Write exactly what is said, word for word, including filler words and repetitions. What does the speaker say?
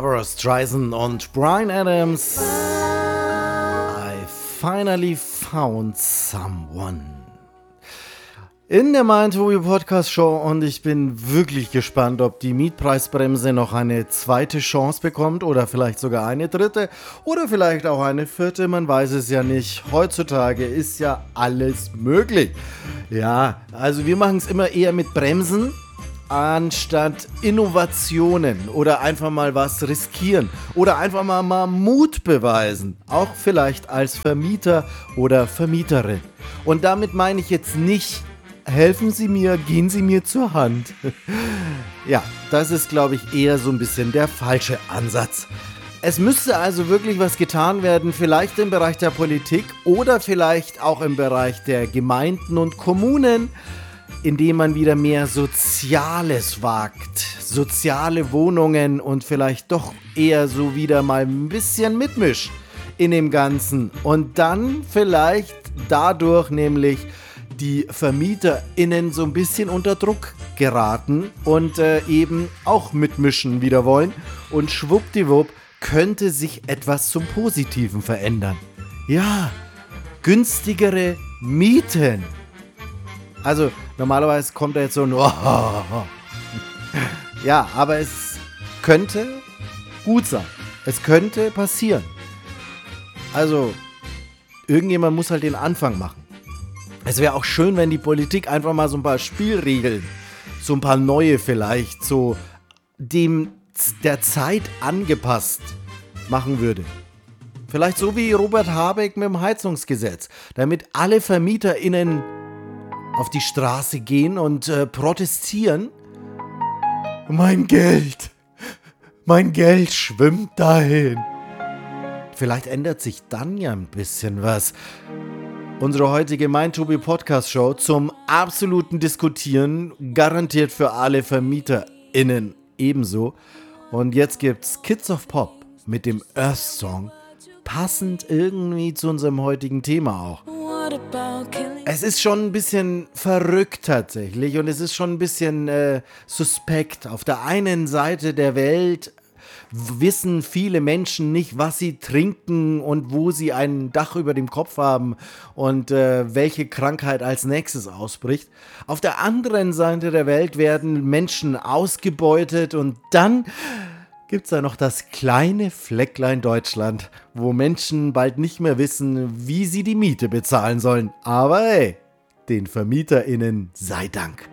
Barbra Streisand und Bryan Adams. I finally found someone. In der Mein Tobi Podcast Show, und ich bin wirklich gespannt, ob die Mietpreisbremse noch eine zweite Chance bekommt oder vielleicht sogar eine dritte oder vielleicht auch eine vierte, man weiß es ja nicht. Heutzutage ist ja alles möglich. Ja, also wir machen es immer eher mit Bremsen anstatt Innovationen oder einfach mal was riskieren oder einfach mal, mal Mut beweisen, auch vielleicht als Vermieter oder Vermieterin. Und damit meine ich jetzt nicht, helfen Sie mir, gehen Sie mir zur Hand. Ja, das ist, glaube ich, eher so ein bisschen der falsche Ansatz. Es müsste also wirklich was getan werden, vielleicht im Bereich der Politik oder vielleicht auch im Bereich der Gemeinden und Kommunen, indem man wieder mehr Soziales wagt, soziale Wohnungen und vielleicht doch eher so wieder mal ein bisschen mitmischt in dem Ganzen und dann vielleicht dadurch nämlich die VermieterInnen so ein bisschen unter Druck geraten und äh, eben auch mitmischen wieder wollen und schwuppdiwupp könnte sich etwas zum Positiven verändern. Ja, günstigere Mieten. Also normalerweise kommt da jetzt so ein oh. Ja, aber es könnte gut sein. Es könnte passieren. Also irgendjemand muss halt den Anfang machen. Es wäre auch schön, wenn die Politik einfach mal so ein paar Spielregeln, so ein paar neue vielleicht, so dem der Zeit angepasst machen würde. Vielleicht so wie Robert Habeck mit dem Heizungsgesetz, damit alle VermieterInnen auf die Straße gehen und äh, protestieren. Mein Geld, mein Geld schwimmt dahin. Vielleicht ändert sich dann ja ein bisschen was. Unsere heutige Mein Tobi Podcast Show zum absoluten Diskutieren, garantiert für alle VermieterInnen ebenso. Und jetzt gibt's Kids of Pop mit dem Earth Song, passend irgendwie zu unserem heutigen Thema auch. Es ist schon ein bisschen verrückt tatsächlich und es ist schon ein bisschen äh, suspekt. Auf der einen Seite der Welt wissen viele Menschen nicht, was sie trinken und wo sie ein Dach über dem Kopf haben und äh, welche Krankheit als nächstes ausbricht. Auf der anderen Seite der Welt werden Menschen ausgebeutet und dann gibt es da noch das kleine Flecklein Deutschland, wo Menschen bald nicht mehr wissen, wie sie die Miete bezahlen sollen. Aber hey, den VermieterInnen sei Dank.